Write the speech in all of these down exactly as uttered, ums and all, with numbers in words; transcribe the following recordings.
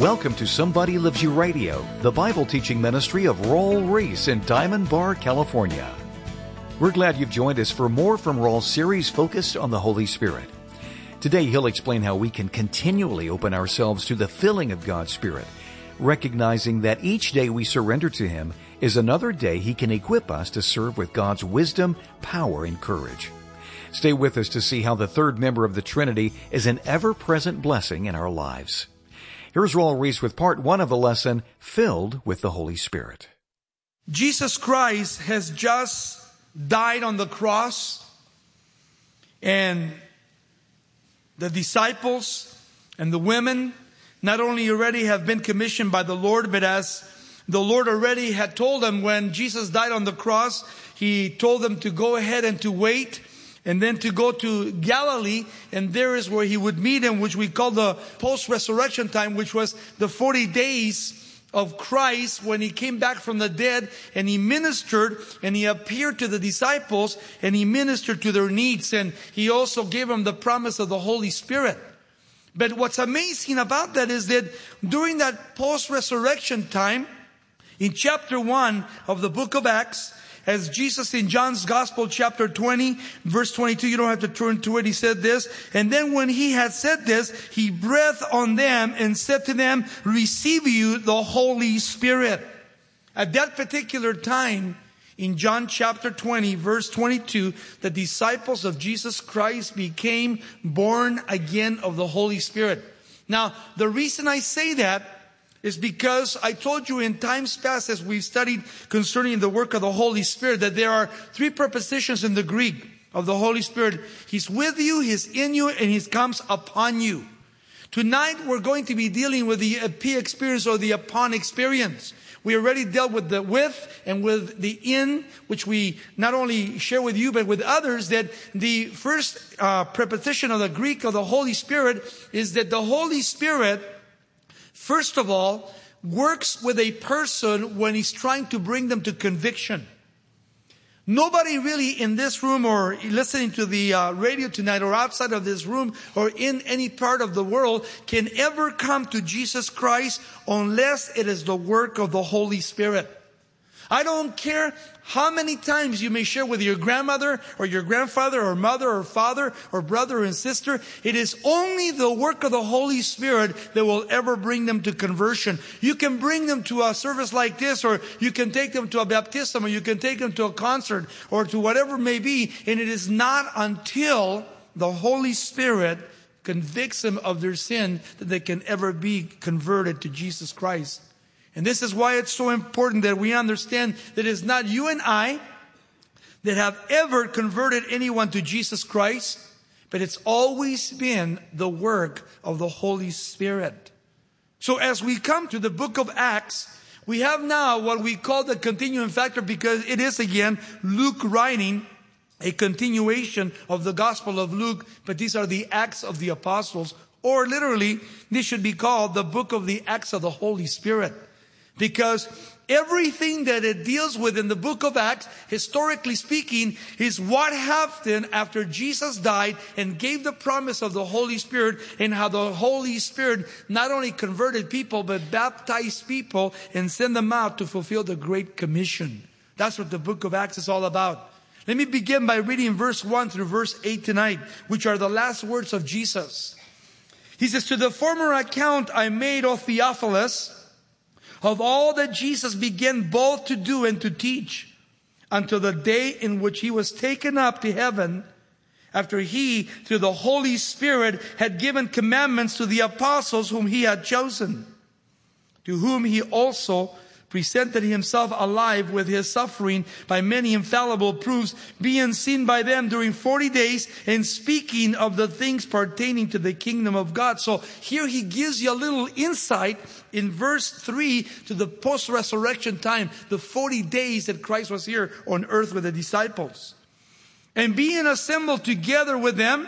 Welcome to Somebody Loves You Radio, the Bible teaching ministry of Raul Ries in Diamond Bar, California. We're glad you've joined us for more from Raul's series focused on the Holy Spirit. Today he'll explain how we can continually open ourselves to the filling of God's Spirit, recognizing that each day we surrender to Him is another day He can equip us to serve with God's wisdom, power, and courage. Stay with us to see how the third member of the Trinity is an ever-present blessing in our lives. Here's Raul Ries with part one of the lesson, Filled with the Holy Spirit. Jesus Christ has just died on the cross, and the disciples and the women not only already have been commissioned by the Lord, but as the Lord already had told them when Jesus died on the cross, He told them to go ahead and to wait, and then to go to Galilee, and there is where He would meet Him, which we call the post-resurrection time, which was the forty days of Christ when He came back from the dead, and He ministered, and He appeared to the disciples, and He ministered to their needs, and He also gave them the promise of the Holy Spirit. But what's amazing about that is that during that post-resurrection time, in chapter one of the book of Acts, as Jesus in John's Gospel, chapter twenty, verse twenty-two, you don't have to turn to it, He said this, and then when He had said this, He breathed on them and said to them, receive you the Holy Spirit. At that particular time, in John chapter twenty, verse twenty-two, the disciples of Jesus Christ became born again of the Holy Spirit. Now, the reason I say that is because I told you in times past as we studied concerning the work of the Holy Spirit that there are three prepositions in the Greek of the Holy Spirit. He's with you, He's in you, and He comes upon you. Tonight we're going to be dealing with the epi experience or the upon experience. We already dealt with the with and with the in, which we not only share with you but with others, that the first uh, preposition of the Greek of the Holy Spirit is that the Holy Spirit, first of all, works with a person when He's trying to bring them to conviction. Nobody really in this room or listening to the uh, radio tonight or outside of this room or in any part of the world can ever come to Jesus Christ unless it is the work of the Holy Spirit. I don't care how many times you may share with your grandmother or your grandfather or mother or father or brother and sister. It is only the work of the Holy Spirit that will ever bring them to conversion. You can bring them to a service like this, or you can take them to a baptism, or you can take them to a concert or to whatever it may be. And it is not until the Holy Spirit convicts them of their sin that they can ever be converted to Jesus Christ. And this is why it's so important that we understand that it's not you and I that have ever converted anyone to Jesus Christ, but it's always been the work of the Holy Spirit. So as we come to the book of Acts, we have now what we call the continuing factor, because it is again Luke writing a continuation of the Gospel of Luke, but these are the Acts of the Apostles, or literally this should be called the book of the Acts of the Holy Spirit. Because everything that it deals with in the book of Acts, historically speaking, is what happened after Jesus died and gave the promise of the Holy Spirit, and how the Holy Spirit not only converted people, but baptized people and sent them out to fulfill the Great Commission. That's what the book of Acts is all about. Let me begin by reading verse one through verse eight tonight, which are the last words of Jesus. He says, to the former account I made, O Theophilus, of all that Jesus began both to do and to teach, until the day in which He was taken up to heaven, after He, through the Holy Spirit, had given commandments to the apostles whom He had chosen, to whom He also presented Himself alive with His suffering by many infallible proofs, being seen by them during forty days, and speaking of the things pertaining to the kingdom of God. So here He gives you a little insight in verse three to the post-resurrection time, the forty days that Christ was here on earth with the disciples. And being assembled together with them,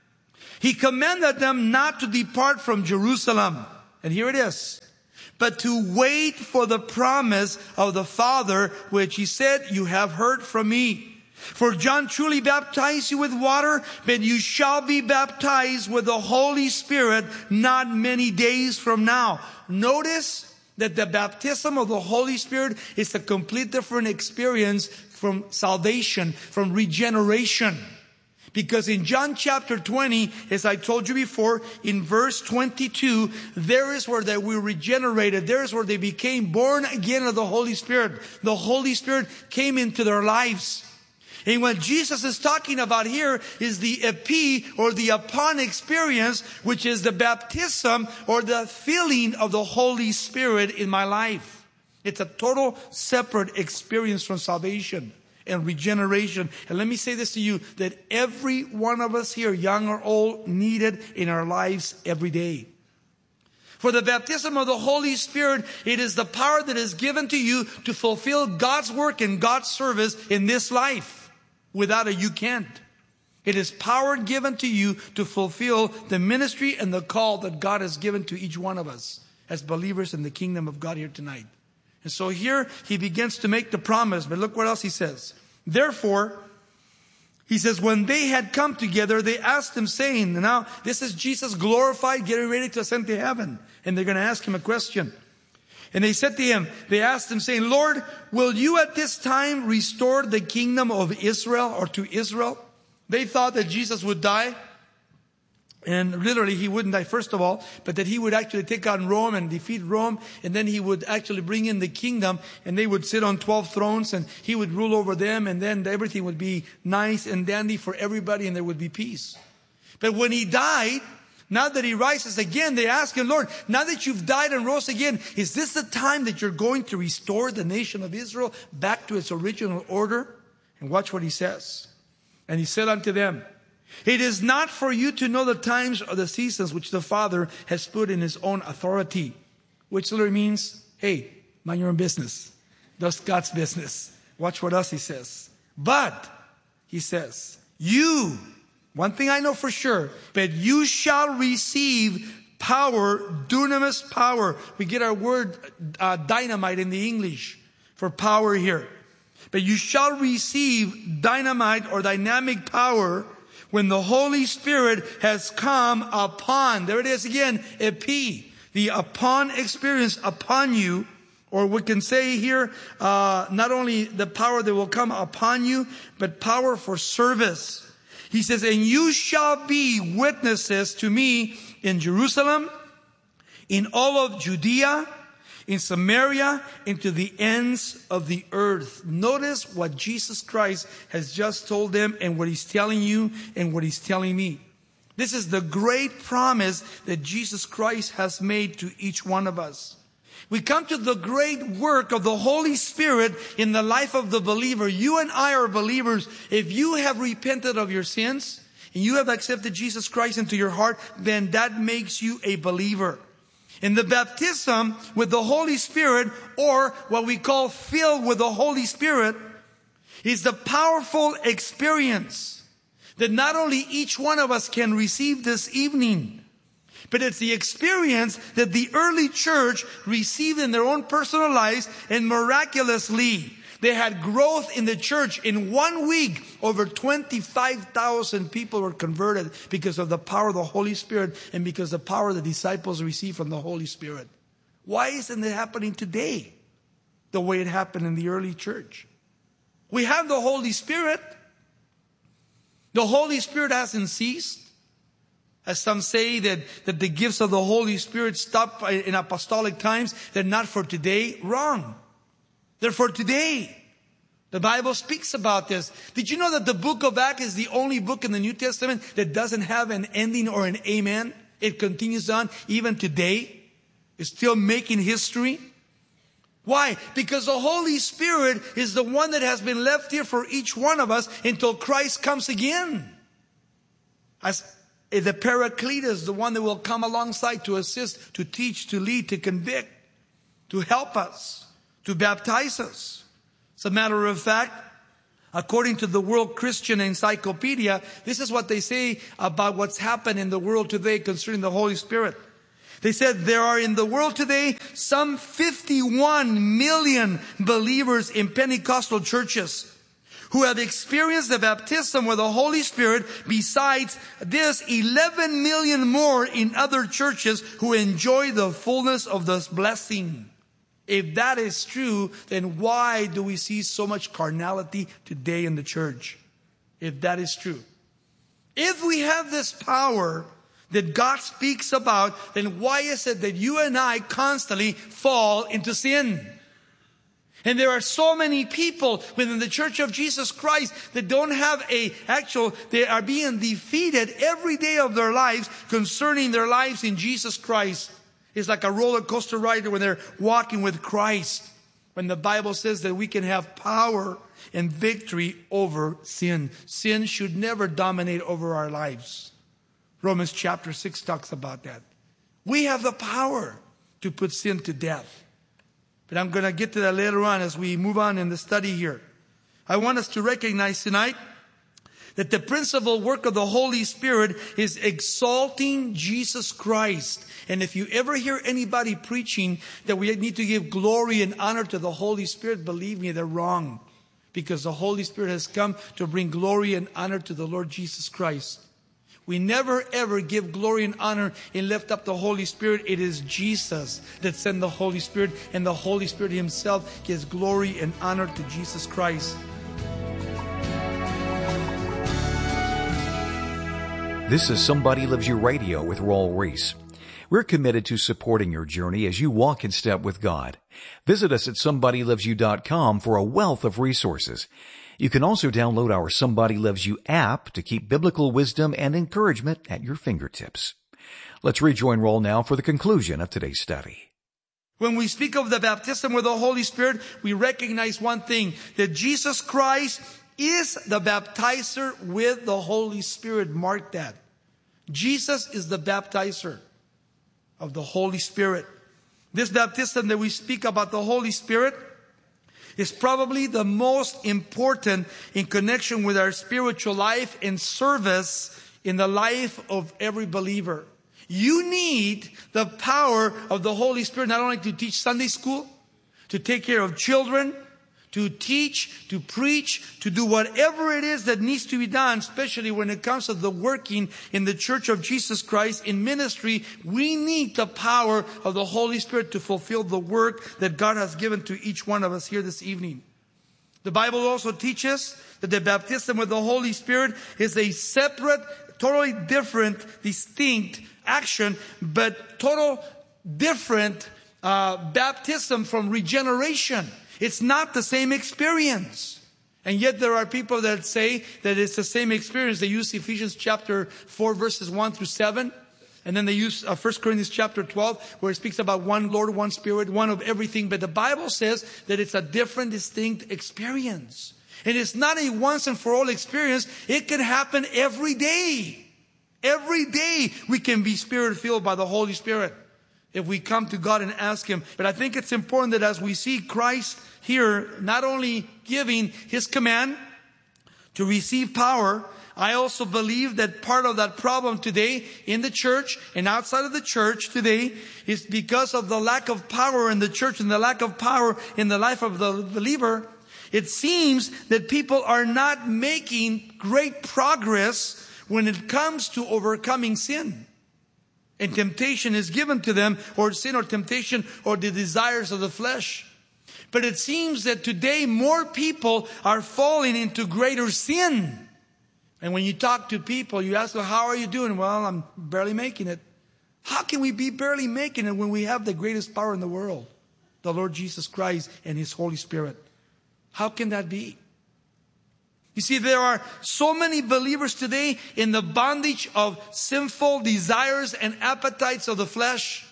He commanded them not to depart from Jerusalem. And here it is. But to wait for the promise of the Father, which He said, you have heard from me. For John truly baptized you with water, but you shall be baptized with the Holy Spirit not many days from now. Notice that the baptism of the Holy Spirit is a complete different experience from salvation, from regeneration. Because in John chapter twenty, as I told you before, in verse twenty-two, there is where they were regenerated. There is where they became born again of the Holy Spirit. The Holy Spirit came into their lives. And what Jesus is talking about here is the epi, or the upon experience, which is the baptism or the filling of the Holy Spirit in my life. It's a total separate experience from salvation and regeneration. And let me say this to you, that every one of us here, young or old, need it in our lives every day. For the baptism of the Holy Spirit, it is the power that is given to you to fulfill God's work and God's service in this life. Without it, you can't. It is power given to you to fulfill the ministry and the call that God has given to each one of us as believers in the kingdom of God here tonight. And so here he begins to make the promise, but look what else he says. Therefore, he says, when they had come together, they asked him, saying, now this is Jesus glorified, getting ready to ascend to heaven. And they're going to ask him a question. And they said to him, they asked him, saying, Lord, will you at this time restore the kingdom of Israel, or to Israel? They thought that Jesus would die. And literally he wouldn't die first of all, but that he would actually take on Rome and defeat Rome. And then he would actually bring in the kingdom, and they would sit on twelve thrones, and he would rule over them. And then everything would be nice and dandy for everybody, and there would be peace. But when he died, now that he rises again, they ask him, Lord, now that you've died and rose again, is this the time that you're going to restore the nation of Israel back to its original order? And watch what he says. And he said unto them, it is not for you to know the times or the seasons which the Father has put in his own authority. Which literally means, hey, mind your own business. That's God's business. Watch what else he says. But, he says, you, one thing I know for sure, but you shall receive power, dunamis power. We get our word uh, dynamite in the English for power here. But you shall receive dynamite or dynamic power when the Holy Spirit has come upon, there it is again, epi, the upon experience upon you. Or we can say here, uh, not only the power that will come upon you, but power for service. He says, and you shall be witnesses to me in Jerusalem, in all of Judea, in Samaria, and to the ends of the earth. Notice what Jesus Christ has just told them, and what he's telling you, and what he's telling me. This is the great promise that Jesus Christ has made to each one of us. We come to the great work of the Holy Spirit in the life of the believer. You and I are believers. If you have repented of your sins and you have accepted Jesus Christ into your heart, then that makes you a believer. And the baptism with the Holy Spirit, or what we call filled with the Holy Spirit, is the powerful experience that not only each one of us can receive this evening, but it's the experience that the early church received in their own personal lives, and miraculously, they had growth in the church. In one week, over twenty-five thousand people were converted because of the power of the Holy Spirit and because of the power the disciples received from the Holy Spirit. Why isn't it happening today the way it happened in the early church? We have the Holy Spirit. The Holy Spirit hasn't ceased. As some say that, that the gifts of the Holy Spirit stopped in apostolic times, they're not for today. Wrong. They're for today. The Bible speaks about this. Did you know that the book of Acts is the only book in the New Testament that doesn't have an ending or an amen? It continues on even today. It's still making history. Why? Because the Holy Spirit is the one that has been left here for each one of us until Christ comes again. As the Paracletus, the one that will come alongside to assist, to teach, to lead, to convict, to help us, to baptize us. As a matter of fact, according to the World Christian Encyclopedia, this is what they say about what's happened in the world today concerning the Holy Spirit. They said there are in the world today some fifty-one million believers in Pentecostal churches who have experienced the baptism with the Holy Spirit, besides this eleven million more in other churches who enjoy the fullness of this blessing. If that is true, then why do we see so much carnality today in the church? If that is true. If we have this power that God speaks about, then why is it that you and I constantly fall into sin? And there are so many people within the Church of Jesus Christ that don't have a actual, they are being defeated every day of their lives concerning their lives in Jesus Christ. It's like a roller coaster ride when they're walking with Christ. When the Bible says that we can have power and victory over sin. Sin should never dominate over our lives. Romans chapter six talks about that. We have the power to put sin to death. But I'm going to get to that later on as we move on in the study here. I want us to recognize tonight that the principal work of the Holy Spirit is exalting Jesus Christ. And if you ever hear anybody preaching that we need to give glory and honor to the Holy Spirit, believe me, they're wrong. Because the Holy Spirit has come to bring glory and honor to the Lord Jesus Christ. We never ever give glory and honor and lift up the Holy Spirit. It is Jesus that sent the Holy Spirit, and the Holy Spirit Himself gives glory and honor to Jesus Christ. This is Somebody Loves You Radio with Raul Ries. We're committed to supporting your journey as you walk in step with God. Visit us at somebody loves you dot com for a wealth of resources. You can also download our Somebody Loves You app to keep biblical wisdom and encouragement at your fingertips. Let's rejoin Raul now for the conclusion of today's study. When we speak of the baptism with the Holy Spirit, we recognize one thing, that Jesus Christ is the baptizer with the Holy Spirit. Mark that. Jesus is the baptizer of the Holy Spirit. This baptism that we speak about the Holy Spirit is probably the most important in connection with our spiritual life and service in the life of every believer. You need the power of the Holy Spirit not only to teach Sunday school, to take care of children, to teach, to preach, to do whatever it is that needs to be done, especially when it comes to the working in the Church of Jesus Christ in ministry. We need the power of the Holy Spirit to fulfill the work that God has given to each one of us here this evening. The Bible also teaches that the baptism with the Holy Spirit is a separate, totally different, distinct action, but total different uh, baptism from regeneration. It's not the same experience. And yet there are people that say that it's the same experience. They use Ephesians chapter four verses one through seven. And then they use uh, First Corinthians chapter twelve where it speaks about one Lord, one Spirit, one of everything. But the Bible says that it's a different, distinct experience. And it's not a once and for all experience. It can happen every day. Every day we can be Spirit filled by the Holy Spirit if we come to God and ask Him. But I think it's important that as we see Christ here not only giving His command to receive power, I also believe that part of that problem today in the church and outside of the church today is because of the lack of power in the church and the lack of power in the life of the believer. It seems that people are not making great progress when it comes to overcoming sin. And temptation is given to them, or sin or temptation or the desires of the flesh. But it seems that today more people are falling into greater sin. And when you talk to people, you ask them, how are you doing? Well, I'm barely making it. How can we be barely making it when we have the greatest power in the world? The Lord Jesus Christ and His Holy Spirit. How can that be? You see, there are so many believers today in the bondage of sinful desires and appetites of the flesh.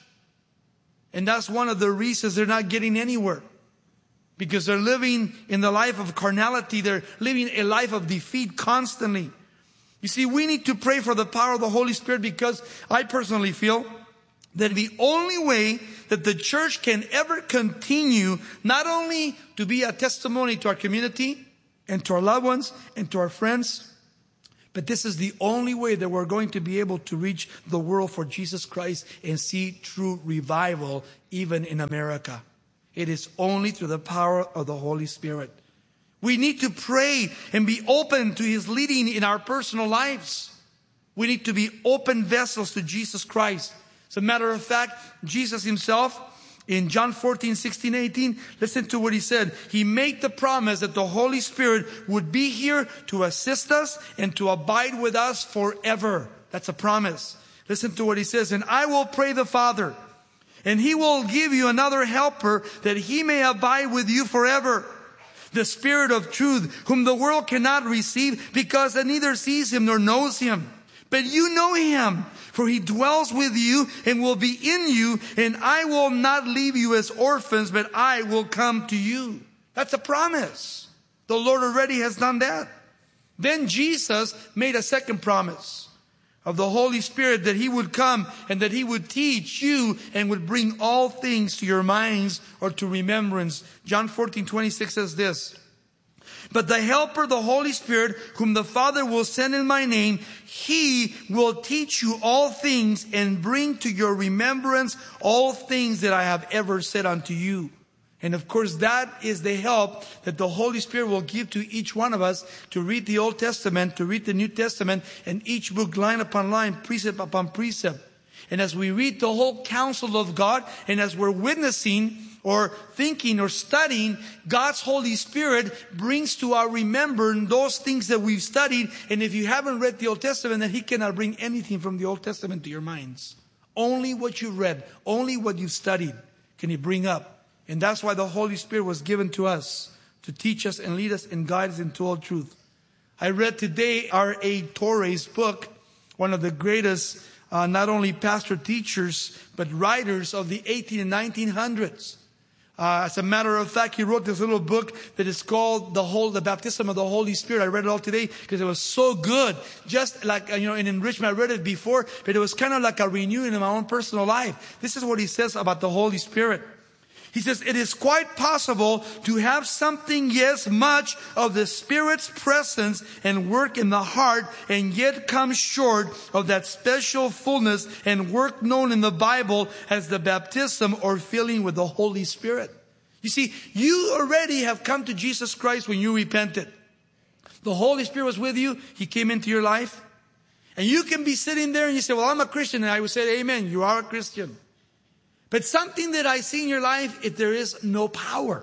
And that's one of the reasons they're not getting anywhere. Because they're living in the life of carnality. They're living a life of defeat constantly. You see, we need to pray for the power of the Holy Spirit, because I personally feel that the only way that the church can ever continue not only to be a testimony to our community and to our loved ones and to our friends, but this is the only way that we're going to be able to reach the world for Jesus Christ and see true revival even in America. It is only through the power of the Holy Spirit. We need to pray and be open to His leading in our personal lives. We need to be open vessels to Jesus Christ. As a matter of fact, Jesus Himself, in John fourteen, sixteen, eighteen, listen to what He said. He made the promise that the Holy Spirit would be here to assist us and to abide with us forever. That's a promise. Listen to what He says. And I will pray the Father, and He will give you another helper, that He may abide with you forever. The Spirit of truth, whom the world cannot receive, because it neither sees Him nor knows Him. But you know Him, for He dwells with you and will be in you, and I will not leave you as orphans, but I will come to you. That's a promise. The Lord already has done that. Then Jesus made a second promise of the Holy Spirit, that He would come and that He would teach you and would bring all things to your minds or to remembrance. John fourteen, twenty-six says this. But the Helper, the Holy Spirit, whom the Father will send in my name, He will teach you all things and bring to your remembrance all things that I have ever said unto you. And of course, that is the help that the Holy Spirit will give to each one of us to read the Old Testament, to read the New Testament, and each book line upon line, precept upon precept. And as we read the whole counsel of God, and as we're witnessing or thinking or studying, God's Holy Spirit brings to our remembrance those things that we've studied. And if you haven't read the Old Testament, then He cannot bring anything from the Old Testament to your minds. Only what you've read, only what you've studied can He bring up. And that's why the Holy Spirit was given to us, to teach us and lead us and guide us into all truth. I read today R A Torres' book, one of the greatest, uh, not only pastor teachers, but writers of the eighteen and nineteen hundreds. Uh, as a matter of fact, he wrote this little book that is called the whole, the Baptism of the Holy Spirit. I read it all today because it was so good. Just like, you know, in enrichment, I read it before, but it was kind of like a renewing in my own personal life. This is what he says about the Holy Spirit. He says, it is quite possible to have something, yes, much of the Spirit's presence and work in the heart, and yet come short of that special fullness and work known in the Bible as the baptism or filling with the Holy Spirit. You see, you already have come to Jesus Christ when you repented. The Holy Spirit was with you. He came into your life. And you can be sitting there and you say, well, I'm a Christian. And I would say, amen, you are a Christian. But something that I see in your life, if there is no power.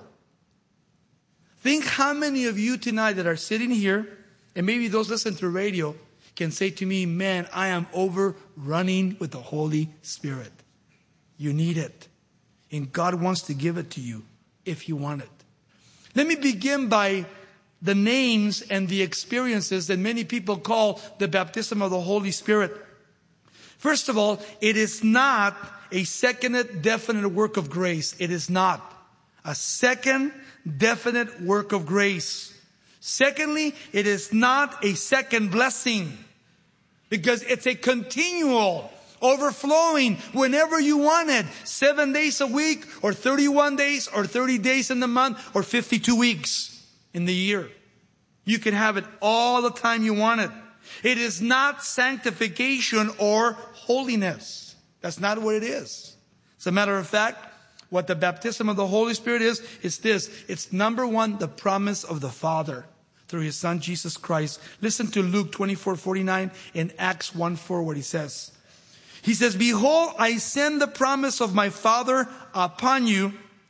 Think how many of you tonight that are sitting here, and maybe those listening through radio, can say to me, man, I am overrunning with the Holy Spirit. You need it. And God wants to give it to you if you want it. Let me begin by the names and the experiences that many people call the baptism of the Holy Spirit. First of all, it is not a second definite work of grace. It is not a second definite work of grace. Secondly, it is not a second blessing, because it's a continual overflowing whenever you want it. Seven days a week, or thirty-one days, or thirty days in the month, or fifty-two weeks in the year. You can have it all the time you want it. It is not sanctification or holiness. That's not what it is. As a matter of fact, what the baptism of the Holy Spirit is, is this. It's number one, the promise of the Father through His Son, Jesus Christ. Listen to Luke twenty-four forty-nine and Acts one four, what He says. He says, behold, I send the promise of my Father upon you,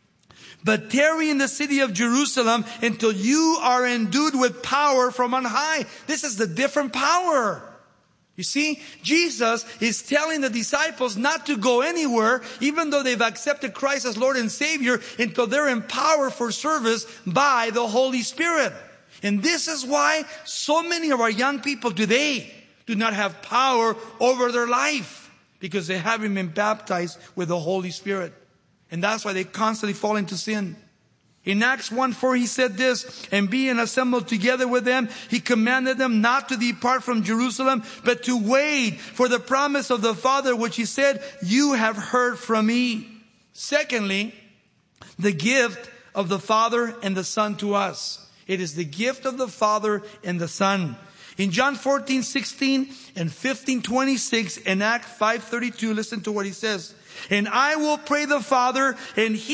but tarry in the city of Jerusalem until you are endued with power from on high. This is the different power. You see, Jesus is telling the disciples not to go anywhere, even though they've accepted Christ as Lord and Savior, until they're empowered for service by the Holy Spirit. And this is why so many of our young people today do not have power over their life, because they haven't been baptized with the Holy Spirit. And that's why they constantly fall into sin. In Acts one four, he said this, and being assembled together with them, he commanded them not to depart from Jerusalem, but to wait for the promise of the Father, which he said, you have heard from me. Secondly, the gift of the Father and the Son to us. It is the gift of the Father and the Son. In John fourteen sixteen and fifteen twenty-six and Acts five thirty-two, listen to what he says. And I will pray the Father, and He